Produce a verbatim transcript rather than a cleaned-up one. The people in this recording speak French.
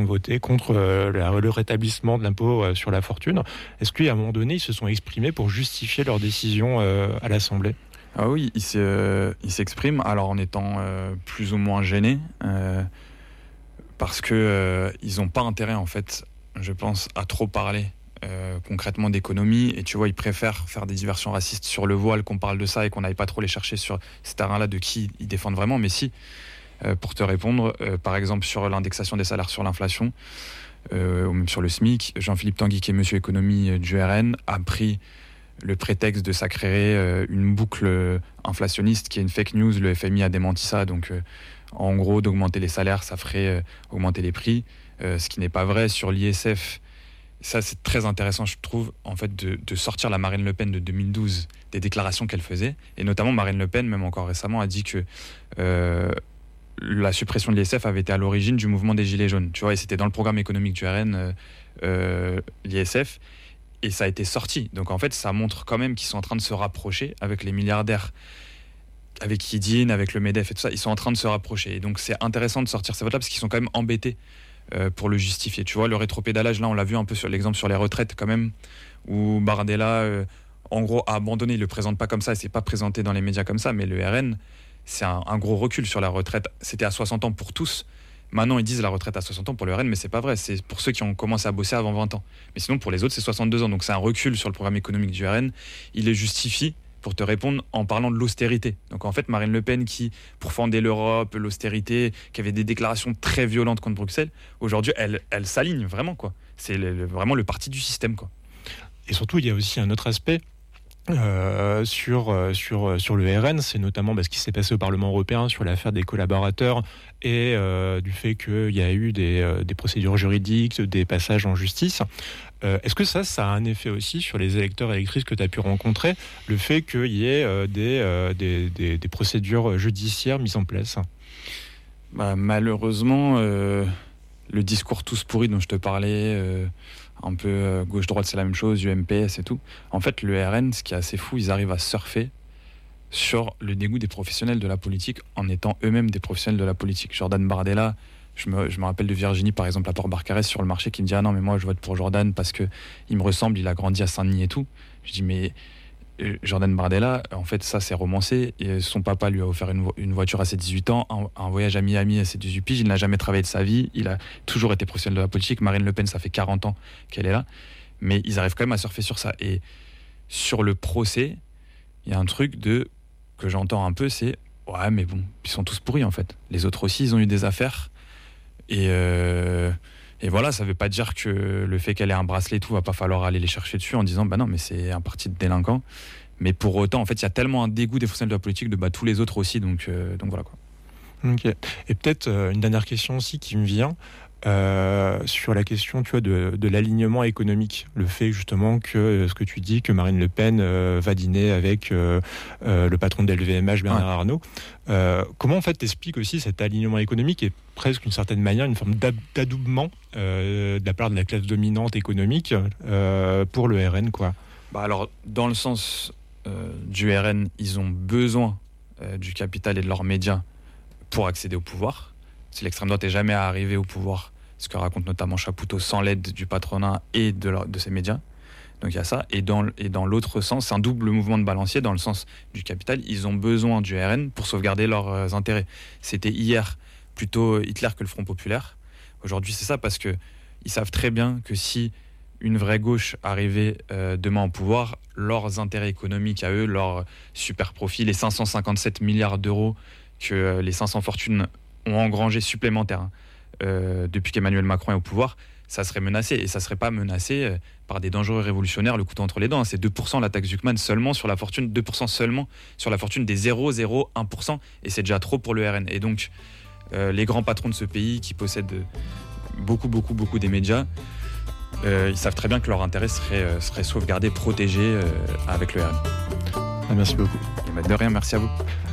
voté contre euh, le rétablissement de l'impôt euh, sur la fortune. Est-ce qu'à un moment donné, ils se sont exprimés pour justifier leur décision euh, à l'Assemblée ? Ah oui, ils, se, ils s'expriment, alors en étant euh, plus ou moins gênés, euh, parce qu'ils euh, n'ont pas intérêt, en fait, je pense, à trop parler euh, concrètement d'économie. Et tu vois, ils préfèrent faire des diversions racistes sur le voile, qu'on parle de ça et qu'on n'aille pas trop les chercher sur ces terrains-là de qui ils défendent vraiment. Mais si, euh, pour te répondre, euh, par exemple, sur l'indexation des salaires sur l'inflation, euh, ou même sur le SMIC, Jean-Philippe Tanguy, qui est monsieur économie du R N, a pris le prétexte de ça créerait euh, une boucle inflationniste qui est une fake news. Le F M I a démenti ça, donc euh, en gros d'augmenter les salaires ça ferait euh, augmenter les prix, euh, ce qui n'est pas vrai. Sur l'I S F, ça c'est très intéressant je trouve en fait de, de sortir la Marine Le Pen de deux mille douze, des déclarations qu'elle faisait, et notamment Marine Le Pen même encore récemment a dit que euh, la suppression de l'I S F avait été à l'origine du mouvement des Gilets jaunes, tu vois, et c'était dans le programme économique du R N, euh, euh, l'I S F. Et ça a été sorti. Donc en fait, ça montre quand même qu'ils sont en train de se rapprocher avec les milliardaires, avec Yidine, avec le MEDEF et tout ça. Ils sont en train de se rapprocher. Et donc c'est intéressant de sortir ces votes-là parce qu'ils sont quand même embêtés euh, pour le justifier. Tu vois, le rétropédalage, là, on l'a vu un peu sur l'exemple sur les retraites quand même, où Bardella, euh, en gros, a abandonné. Il ne le présente pas comme ça. Il ne s'est pas présenté dans les médias comme ça. Mais le R N, c'est un, un gros recul sur la retraite. C'était à soixante ans pour tous. Maintenant, ils disent la retraite à soixante ans pour le R N, mais c'est pas vrai. C'est pour ceux qui ont commencé à bosser avant vingt ans. Mais sinon, pour les autres, c'est soixante-deux ans. Donc, c'est un recul sur le programme économique du R N. Il les justifie, pour te répondre, en parlant de l'austérité. Donc, en fait, Marine Le Pen, qui pourfendait l'Europe, l'austérité, qui avait des déclarations très violentes contre Bruxelles, aujourd'hui, elle, elle s'aligne vraiment, quoi. C'est le, le, vraiment le parti du système, quoi. Et surtout, il y a aussi un autre aspect. Euh, sur, euh, sur, sur le R N, c'est notamment bah, ce qui s'est passé au Parlement européen sur l'affaire des collaborateurs et euh, du fait qu'il y a eu des, euh, des procédures juridiques, des passages en justice. Euh, est-ce que ça, ça a un effet aussi sur les électeurs et électrices que tu as pu rencontrer, le fait qu'il y ait euh, des, euh, des, des, des procédures judiciaires mises en place ? Bah, malheureusement, euh, le discours tous pourris dont je te parlais... Euh... un peu euh, gauche-droite, c'est la même chose, U M P S et tout. En fait, le R N, ce qui est assez fou, ils arrivent à surfer sur le dégoût des professionnels de la politique en étant eux-mêmes des professionnels de la politique. Jordan Bardella, je me, je me rappelle de Virginie, par exemple, à Port-Barcarès sur le marché, qui me dit « Ah non, mais moi, je vote pour Jordan parce qu'il me ressemble, il a grandi à Saint-Denis et tout. » Je dis « Mais euh, Jordan Bardella, en fait, ça, c'est romancé. Et son papa lui a offert une, vo- une voiture à ses dix-huit ans, un, un voyage à Miami à ses dix-huit piges. Il n'a jamais travaillé de sa vie. Il a toujours été professionnel de la politique. Marine Le Pen, ça fait quarante ans qu'elle est là. Mais ils arrivent quand même à surfer sur ça. Et sur le procès, il y a un truc de que j'entends un peu, c'est « Ouais, mais bon, ils sont tous pourris, en fait. Les autres aussi, ils ont eu des affaires. » Et... Euh, Et voilà, ça ne veut pas dire que le fait qu'elle ait un bracelet et tout, va pas falloir aller les chercher dessus en disant bah non, mais c'est un parti de délinquants. Mais pour autant, en fait, il y a tellement un dégoût des fonctionnaires de la politique de bah, tous les autres aussi. Donc, euh, donc voilà quoi. Ok. Et peut-être euh, une dernière question aussi qui me vient euh, sur la question, tu vois, de, de l'alignement économique. Le fait justement que euh, ce que tu dis, que Marine Le Pen euh, va dîner avec euh, euh, le patron de L V M H, Bernard ouais. Arnault. Euh, comment en fait t'expliques aussi cet alignement économique et presque d'une certaine manière une forme d'adoubement euh, de la part de la classe dominante économique euh, pour le R N quoi. Bah alors dans le sens euh, du R N, ils ont besoin euh, du capital et de leurs médias pour accéder au pouvoir. Si l'extrême droite n'est jamais arrivée au pouvoir, ce que raconte notamment Chapoutot, sans l'aide du patronat et de, leur, de ses médias. Donc il y a ça. Et dans, et dans l'autre sens, c'est un double mouvement de balancier. Dans le sens du capital, ils ont besoin du R N pour sauvegarder leurs euh, intérêts. C'était hier plutôt Hitler que le Front Populaire. Aujourd'hui, c'est ça parce qu'ils savent très bien que si une vraie gauche arrivait euh, demain au pouvoir, leurs intérêts économiques à eux, leurs super profits, les cinq cent cinquante-sept milliards d'euros que euh, les cinq cents fortunes ont engrangé supplémentaires hein, euh, depuis qu'Emmanuel Macron est au pouvoir, ça serait menacé. Et ça ne serait pas menacé euh, par des dangereux révolutionnaires le couteau entre les dents. Hein. C'est deux pour cent la taxe Zuckman seulement sur la fortune, deux pour cent seulement sur la fortune des zéro virgule zéro un pour cent. Et c'est déjà trop pour le R N. Et donc, euh, les grands patrons de ce pays qui possèdent beaucoup, beaucoup, beaucoup des médias, euh, ils savent très bien que leur intérêt serait, euh, serait sauvegardé, protégé euh, avec le R N. Ah, merci beaucoup. Et bah, de rien, merci à vous.